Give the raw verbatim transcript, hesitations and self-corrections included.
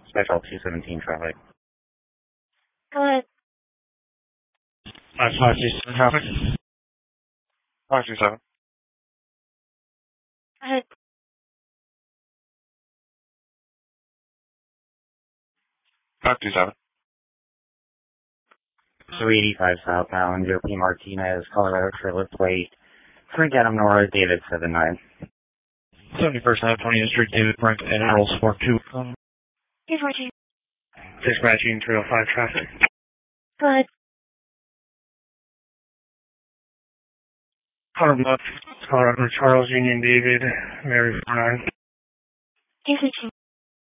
Special two seventeen traffic. Go ahead. five five two seven traffic. five two seven. Go ahead. five two seven. three eighty-five southbound, Joe P. Martinez, Colorado trailer plate. Frank Adam Nora, David seven nine. seventy-first Ave, twentieth Street, David Brent, and Earl Sport two. Um, two fourteen. Dispatching three oh five traffic. Go ahead. Hunter Bluff, Colorado, Charles Union, David, Mary Brown. two fifteen.